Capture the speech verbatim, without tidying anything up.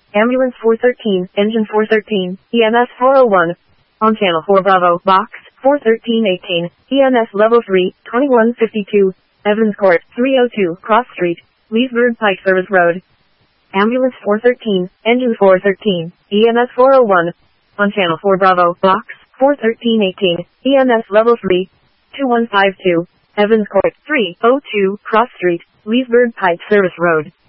Ambulance four thirteen, Engine four thirteen, E M S four oh one. On Channel four Bravo, Box four thirteen eighteen, E M S Level three, twenty-one fifty-two, Evans Court, three oh two, Cross Street, Leesburg Pike Service Road. Ambulance four thirteen, Engine four thirteen, E M S four oh one. On Channel four Bravo, Box four thirteen eighteen, E M S Level three, twenty-one fifty-two, Evans Court, three oh two, Cross Street, Leesburg Pike Service Road.